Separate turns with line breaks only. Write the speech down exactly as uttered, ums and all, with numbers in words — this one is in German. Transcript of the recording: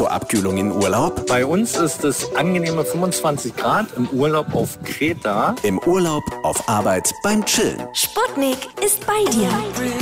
zur Abkühlung in Urlaub?
Bei uns ist es angenehme fünfundzwanzig Grad im Urlaub auf Kreta.
Im Urlaub, auf Arbeit, beim Chillen.
Sputnik ist bei dir.